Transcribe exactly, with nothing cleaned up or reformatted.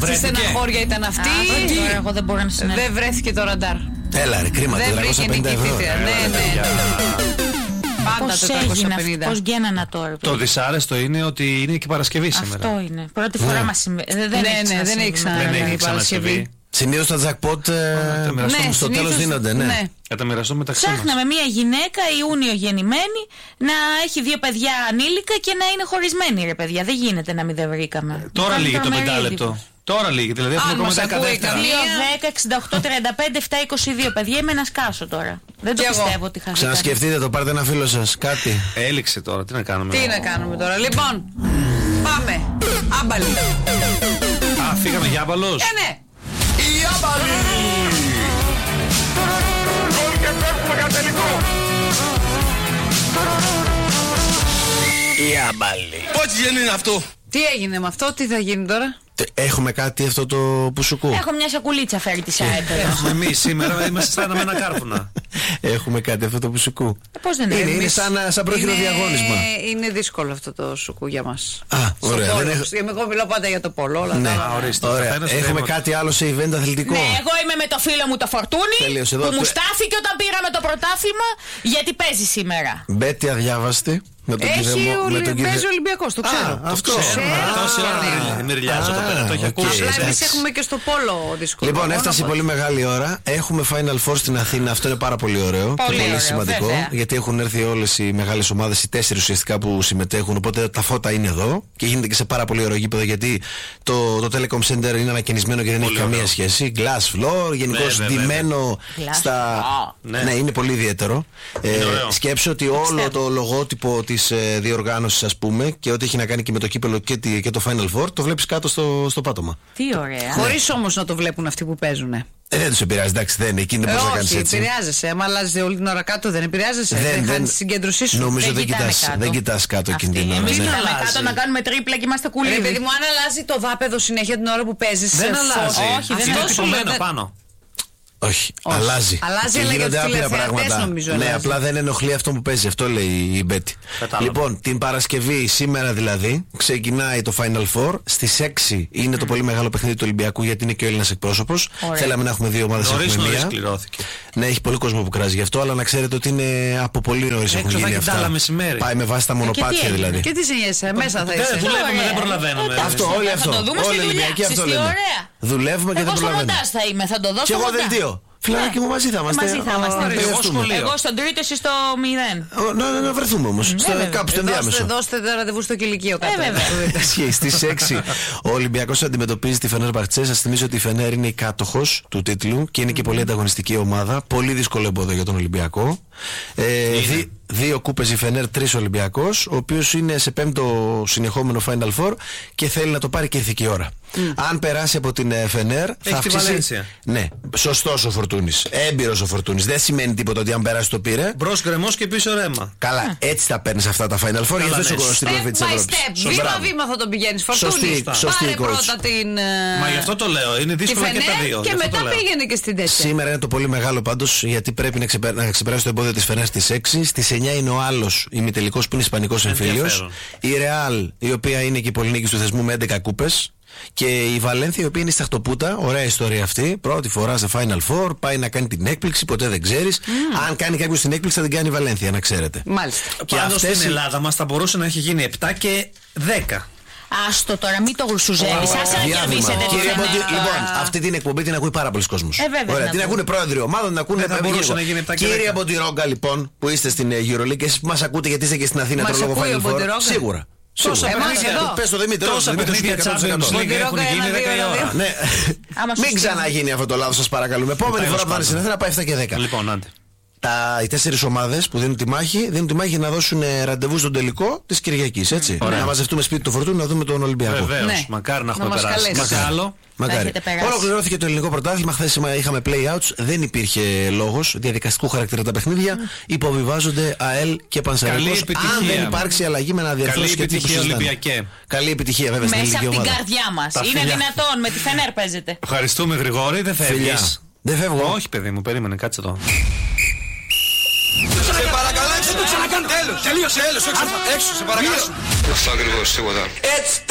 Τι στεναχώρια ήταν αυτή. Τώρα εγώ δεν μπορώ να συνεχίσω. Δεν βρέθηκε το ραντάρ. Έλα ρε, κρίμα, δεν τριακόσια πενήντα ευρώ. Ναι, ναι. Πάντα τετρακόσια πενήντα. Πώς γίνανε τώρα. Το δυσάρεστο είναι ότι είναι και Παρασκευή σήμερα. Αυτό είναι. Πρώτη φορά μας συμβαίνει. Δεν έχει ξανασυμβεί Παρασκευή. Συνήθως τα jackpot ναι, στο τέλος δίνονται, ναι. ναι. Καταμοιραστώ μεταξύ μας. Ψάχναμε μια γυναίκα Ιούνιο γεννημένη να έχει δύο παιδιά ανήλικα και να είναι χωρισμένη, ρε παιδιά. Δεν γίνεται να μην δεν βρήκαμε. Τώρα λύγει το πεντάλεπτο. Τώρα λύγει, δηλαδή έχουμε ακόμα δέκα δεύτερα. δύο, δέκα, εξήντα οκτώ, τριάντα πέντε, επτά, είκοσι δύο. Παιδιά, είμαι ένα σκάσο τώρα. Δεν το πιστεύω ότι χαθήκατε. Ξανασκεφτείτε το, πάρτε ένα φίλο σας, κάτι. Έληξε τώρα, τι να κάνουμε. Τι να κάνουμε τώρα, λοιπόν. Πάμε. Άμπαλοι. Α, φύγαμε για άμπαλος. Ε, ναι. Η άμπαλη. Γκολ και πέφτουμε για τελικό. Η άμπαλη. Πότσι είναι αυτό. Τι έγινε με αυτό, τι θα γίνει τώρα. Έχουμε κάτι αυτό το πουσουκού. Έχω μια σακουλίτσα φέρει τη ΑΕΠ. Έχουμε εμείς σήμερα, είμαστε σαν ένα κάρφουνα. Έχουμε κάτι αυτό το πουσουκού. Πώς δεν είναι. Είναι, είναι σαν, σαν πρόχειρο διαγώνισμα. Είναι δύσκολο αυτό το σουκού για μας. Α, ωραία. Δεν έχω... Εγώ μιλώ πάντα για το πόλο. Όλα ναι, τα... ορίστε, ωραία. Έχουμε κάτι άλλο σε event αθλητικό. Ναι, εγώ είμαι με το φίλο μου το Φορτούνι που μου στάθηκε όταν πήραμε το πρωτάθλημα γιατί παίζει σήμερα. Μπέτη αδιάβαστη. Με τον έχει κυδεμό, ο, με τον παίζει ο Ολυμπιακός, το ξέρω. Α, αυτό. Τόση ώρα μυριλιάζω εδώ πέρα, το έχει ακούσει. Απλά εμείς έχουμε και στο πόλο δύσκολο. Λοιπόν, έφτασε πολύ μεγάλη ώρα. Έχουμε Final Four στην Αθήνα. Αυτό είναι πάρα πολύ ωραίο και πολύ σημαντικό. Γιατί έχουν έρθει όλες οι μεγάλες ομάδες, οι τέσσερις ουσιαστικά που συμμετέχουν. Οπότε τα φώτα είναι εδώ και γίνεται και σε πάρα πολύ ωραίο γήπεδο. Γιατί το, το Telecom Center είναι ανακαινισμένο και δεν έχει καμία σχέση. Glass floor, γενικώς ντυμένο στα. Ναι, είναι πολύ ιδιαίτερο. Σκέψω ότι όλο το λογότυπο της ε, διοργάνωσης, ας πούμε, και ό,τι έχει να κάνει και με το κύπελο και, τη, και το Final Four, το βλέπεις κάτω στο, στο πάτωμα. Τι ωραία. Χωρίς όμως να το βλέπουν αυτοί που παίζουν. Ε, δεν τους επηρεάζει, εντάξει, δεν είναι. Εκείνη δεν μπορεί να κάνεις έτσι. Επηρεάζεσαι. Άμα αλλάζει όλη την ώρα κάτω, δεν επηρεάζεσαι. Δεν, δεν χάνεις τη συγκέντρωσή σου. Νομίζω δεν, δεν, κοιτάς, δεν κοιτάς κάτω εκείνη την ώρα. Εμείς κοιτάμε κάτω να κάνουμε τρίπλα και είμαστε κουλίδι. Ρε παιδί μου, αν αλλάζει το δάπεδο συνέχεια την ώρα που παίζεις. Δεν αλλάζει. Όχι, δεν είναι τυπωμένο πάνω. Όχι, όχι, αλλάζει. Αλλάζει, και γίνονται άπειρα πράγματα. Νομίζω, ναι, απλά δεν ενοχλεί αυτό που παίζει. Αυτό λέει η Μπέτη. Λοιπόν, την Παρασκευή, σήμερα δηλαδή, ξεκινάει το Final Four. Στις έξι είναι mm. το πολύ μεγάλο παιχνίδι του Ολυμπιακού, γιατί είναι και ο Έλληνας εκπρόσωπος. Θέλαμε να έχουμε δύο ομάδες σε μία. Ναι, έχει πολύ κόσμο που κράζει γι' αυτό, αλλά να ξέρετε ότι είναι από πολύ νωρίς έχουν γίνει αυτά. Πάει με βάση τα μονοπάτια δηλαδή. Και τι ζυγέσαι, μέσα θα είσαι. Δουλεύουμε, δεν προλαβαίνουμε. Αυτό, όλοι αυτό. Όλοι οι Ολυμπιακοί αυτό λένε. Δουλεύουμε και δεν προλαβαίνουμε. Εγώ στο μοντάζ θα είμαι, θα το δώσω. Και εγώ δελτίο. Φιλαράκι μου, μαζί θα είμαστε. Μαζί θα είμαστε. Εγώ στον τρίτο, εσύ στο μηδέν. Να, να βρεθούμε όμως. Κάπου στο ενδιάμεσο. Δώστε το ραντεβού στο κηλικείο κάτω. Στις έξι ο Ολυμπιακός αντιμετωπίζει τη Φενέρμπαχτσε. Σας θυμίζω ότι η Φενέρ είναι η κάτοχος του τίτλου και είναι και πολύ ανταγωνιστική ομάδα. Πολύ δύσκολο εμπόδιο για τον Ολυμπιακό. Δύο κούπες η Φενέρ, τρεις Ολυμπιακός, ο οποίος είναι σε πέμπτο συνεχόμενο Final Four και θέλει να το πάρει και ηθική ώρα. Mm. Αν περάσει από την Φενέρ, θα αυξήσει. Ναι, σωστός ο Φορτούνης. Έμπειρος ο Φορτούνης. Δεν σημαίνει τίποτα ότι αν περάσει το πήρε. Μπρος γκρεμός και πίσω ρέμα. Καλά, mm. έτσι τα παίρνεις αυτά τα Final Four. Γι' αυτό είσαι στην κορυφή της Ευρώπης. Βήμα-βήμα θα τον πηγαίνεις. Φορτούνη. Πάρε πρώτα την. Μα γι' αυτό το λέω. Είναι δύσκολο και τα δύο. Και μετά πήγαινε και στην τέτοια. Σήμερα είναι το πολύ μεγάλο πάντως, γιατί πρέπει να ξεπεράσει το εμπόδιο της Φενέρ στις έξι. Στις εννιά είναι ο άλλος ημιτελικός που είναι ισπανικός εμφύλιος. Η Ρεάλ, η οποία είναι και η πολυνίκης του θεσμού με έντεκα κούπες. Και η Βαλένθια, η οποία είναι στη Σταχτοπούτα, ωραία ιστορία αυτή. Πρώτη φορά σε Final Four, πάει να κάνει την έκπληξη, ποτέ δεν ξέρεις. Mm. Αν κάνει κάποιος την έκπληξη, θα την κάνει η Βαλένθια, να ξέρετε. Μάλιστα. Και πάντως στην η... Ελλάδα μας θα μπορούσε να έχει γίνει επτά και δέκα. Άστο τώρα, μην το γουρσουζεύεις. Άσε να κερδίσετε τη Φενέρ. Λοιπόν, αυτή την εκπομπή την ακούει πάρα πολλοί κόσμος. Ε, Ωραία, την ακούνε πρόεδροι ομάδων, την ακούνε να κύριοι από τη Ρόγκα, λοιπόν, που είστε στην EuroLeague και εσείς που μας ακούτε γιατί είστε και στην Αθήνα το λόγο Final Four. Σίγουρα. Τόσα παιχνίδια. Πες το Δημήτρη. Τόσα παιχνίδια Champions League έχουν γίνει δέκα η ώρα. Μην ξαναγίνει αυτό το λάθος, σας παρακαλούμε. Επόμενη φορά που θα είναι στην Αθήνα πάει επτά και δέκα. Λοιπόν, άντε. Τα, οι τέσσερις ομάδες που δίνουν τη μάχη, δίνουν τη μάχη για να δώσουν ραντεβού στον τελικό της Κυριακής, έτσι. Ωραία. Να μαζευτούμε σπίτι του Φορτούνη να δούμε τον Ολυμπιακό. Βεβαίως, ναι. Μακάρι να έχουμε να περάσει. Μακάρι. Μακάρι. Ολοκληρώθηκε το ελληνικό πρωτάθλημα. Χθες είχαμε play-outs, δεν υπήρχε λόγος. Διαδικαστικού χαρακτήρα τα παιχνίδια. Mm. Υποβιβάζονται ΑΕΛ και Πανσεραϊκός. Αν δεν υπάρξει αλλαγή με ένα διαρθρωτικό και τύχη Ολυμπιακέ. Καλή επιτυχία, βέβαια. Μέσα από την καρδιά μας. Είναι δυνατόν, με τη Φενέρ παίζετε. Ευχαριστούμε, Γρηγόρη, δεν φεύγεις. Δεν φεύγω. Όχι, παιδί μου, περίμενε, κάτσε εδώ. Σε παρακαλώ, έξω το ξανακάνω. Τέλος, τελείωσε, έλος, έξω, έξω, σε παρακαλώ. Αυτό ακριβώς, τίποτα. Έτσι.